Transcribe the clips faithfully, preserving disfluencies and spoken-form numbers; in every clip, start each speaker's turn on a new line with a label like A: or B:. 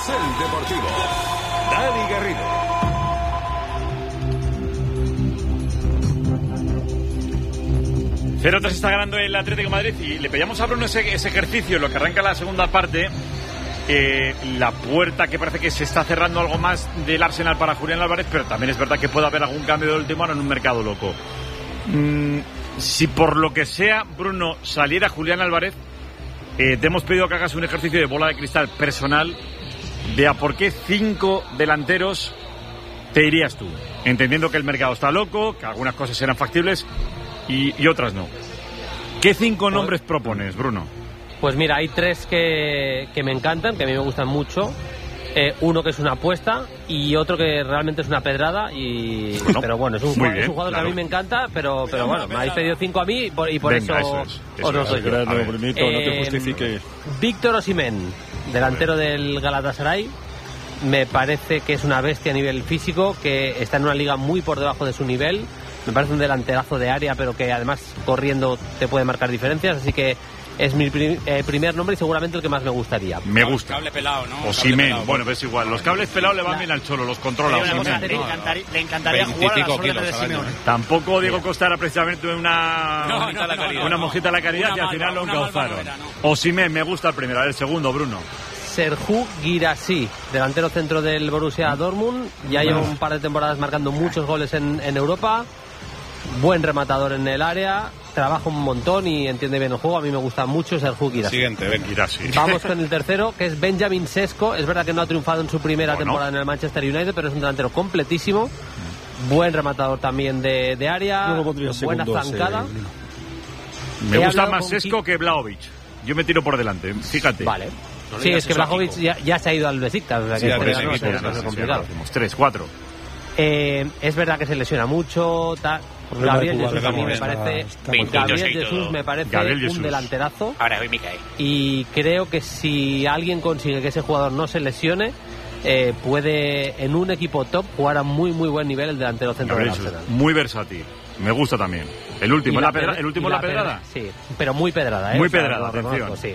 A: Carrusel Deportivo. Dani Garrido.
B: cero tres está ganando el Atlético de Madrid y le pedíamos a Bruno ese, ese ejercicio, lo que arranca la segunda parte, eh, la puerta que parece que se está cerrando algo más del Arsenal para Julián Álvarez, pero también es verdad que puede haber algún cambio de última hora en un mercado loco. Mm, si por lo que sea, Bruno, saliera Julián Álvarez, eh, te hemos pedido que hagas un ejercicio de bola de cristal personal de a por qué cinco delanteros te irías tú, entendiendo que el mercado está loco, que algunas cosas serán factibles Y, y otras no. ¿Qué cinco pues, nombres propones, Bruno?
C: Pues mira, hay tres que, que me encantan, que a mí me gustan mucho. Eh, uno que es una apuesta y otro que realmente es una pedrada. Y bueno, pero bueno, es un jugador, bien, es un jugador claro. que a mí me encanta, pero, pero bueno, me habéis pedido cinco a mí y por, y por Venga, eso, eso, es, eso os lo doy yo.
D: No, Brunito, eh, no te justifiques.
C: Víctor Osimhen, delantero del Galatasaray. Me parece que es una bestia a nivel físico, que está en una liga muy por debajo de su nivel. Me parece un delanterazo de área, pero que además corriendo te puede marcar diferencias, así que es mi prim- eh, primer nombre y seguramente el que más me gustaría.
B: Me gusta.
E: Cable pelado, ¿no?
B: Osimhen, bueno, ves igual. Los cables pelados le van bien al Cholo, los controla.
F: Le, le encantaría, le encantaría jugar a las órdenes de Simeone.
B: Tampoco Diego Costa era precisamente una
E: no, no, no, no,
B: una mojita a la caridad y al final lo encauzaron. Osimhen, me gusta el primero. A ver, el segundo, Bruno.
C: Serhou Guirassy, delantero centro del Borussia Dortmund. Ya lleva un par de temporadas marcando muchos goles en, en Europa. Buen rematador en el área, trabaja un montón y entiende bien el juego. A mí me gusta mucho Serhou Guirassy.
B: Siguiente, ven, Guirassy.
C: Vamos con el tercero, que es Benjamin Sesko. Es verdad que no ha triunfado en su primera
B: bueno.
C: temporada en el Manchester United, pero es un delantero completísimo. Buen rematador también de, de área, buena zancada.
B: Eh, me He gusta más Sesko con... que Vlahovic. Yo me tiro por delante, fíjate.
C: Vale. No sí, es que Vlahovic ya, ya se ha ido al Besiktas. O sea,
B: sí,
C: que
B: al
C: este no,
B: Besiktas,
C: no, no, complicado.
B: Tres, cuatro.
C: Eh, es verdad que se lesiona mucho. Ta... Gabriel Jesús a mí me parece Gabriel Jesús me parece Gabriel un Jesús. delanterazo.
E: Ahora hoy me cae.
C: Y creo que si alguien consigue que ese jugador no se lesione, eh, puede en un equipo top jugar a muy muy buen nivel el delantero centro del Arsenal.
B: Muy versátil. Me gusta también. El último, la, la, pedra, el último la, la pedrada.
C: Sí, pero muy pedrada, ¿eh?
B: Muy
C: o sea,
B: pedrada, atención.
C: Reconozco, sí.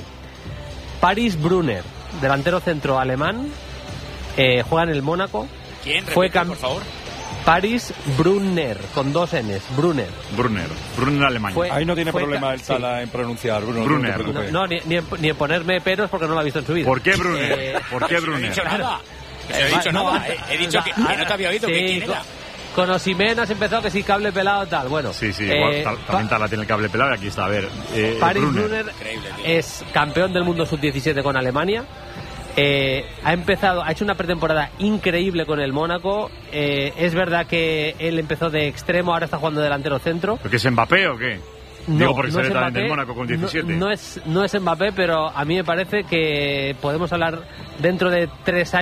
C: Paris Brunner, delantero centro alemán, eh, juega en el Mónaco.
E: ¿Quién?
C: Fue
E: Repite, por favor.
C: Paris Brunner, con dos N's, Brunner.
B: Brunner, Brunner Alemania.
D: Fue, Ahí no tiene problema el Tala sí. en pronunciar, Bruno.
B: Brunner.
C: No, no, no ni, ni, en, ni en ponerme peros porque no lo ha visto en su vida.
B: ¿Por qué Brunner? Eh,
E: ¿Por qué Brunner? No he dicho nada. No he dicho
C: no,
E: nada. He, he dicho que, que no te había oído.
C: Sí,
E: que quién era.
C: Con Osimhen has empezado que sí, cable pelado tal. Bueno.
B: Sí, sí,
C: eh,
B: igual, tal, también Tala tiene el cable pelado y aquí está. A ver, eh,
C: Paris
B: Brunner,
C: Brunner es campeón del mundo sub diecisiete con Alemania. Eh, ha empezado, ha hecho una pretemporada increíble con el Mónaco. Eh, es verdad que él empezó de extremo, ahora está jugando delantero centro.
B: ¿Pero que es Mbappé o qué?
C: No,
B: Digo, porque
C: no
B: sale
C: es
B: también
C: Mbappé,
B: del Mónaco con diecisiete.
C: No, no, es, no es Mbappé, pero a mí me parece que podemos hablar dentro de tres años.